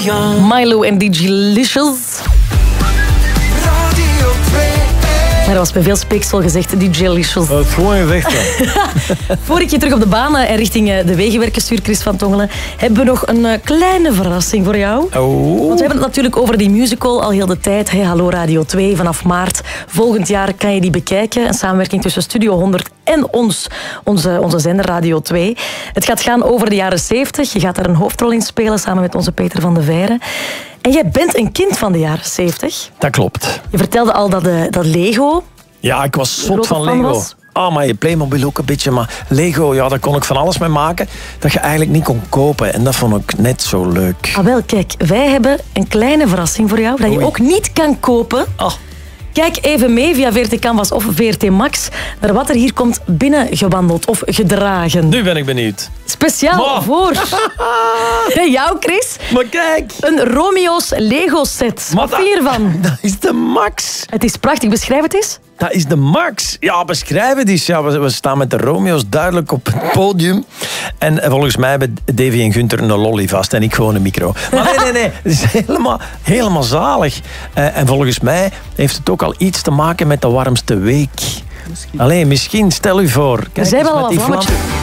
Milo en DJ-licious. Maar dat was bij veel speeksel gezegd, DJ-licious. Dat is gewoon gezegd. Voor ik je terug op de baan en richting de Wegenwerken stuur, Chris van Tongelen, hebben we nog een kleine verrassing voor jou. Oh. Want we hebben het natuurlijk over die musical al heel de tijd. Hey, Hallo Radio 2, vanaf maart volgend jaar kan je die bekijken. Een samenwerking tussen Studio 100 en onze zender Radio 2. Het gaat gaan over de jaren 70. Je gaat daar een hoofdrol in spelen samen met onze Peter van de Veire. En jij bent een kind van de jaren 70. Dat klopt. Je vertelde al dat Lego... Ja, ik was zot grote van fan Lego. was. Maar je Playmobil ook een beetje. Maar Lego, ja, daar kon ik van alles mee maken dat je eigenlijk niet kon kopen. En dat vond ik net zo leuk. Ah wel, kijk, wij hebben een kleine verrassing voor jou dat je ook niet kan kopen. Oh. Kijk even mee via VRT Canvas of VRT Max naar wat er hier komt binnengewandeld of gedragen. Nu ben ik benieuwd. Speciaal voor jou, Chris. Maar kijk. Een Romeo's Lego set. Maar Wat vind je ervan? Dat is de max. Het is prachtig. Beschrijf het eens. Dat is de max. Ja, beschrijf het eens. Ja, we staan met de Romeo's duidelijk op het podium. En volgens mij hebben Davy en Gunther een lolly vast en ik gewoon een micro. Maar nee. Het is helemaal zalig. En volgens mij heeft het ook al iets te maken met de warmste week. Misschien stel u voor. Kijk Er zijn eens wel met wat die vlammetjes. vlam.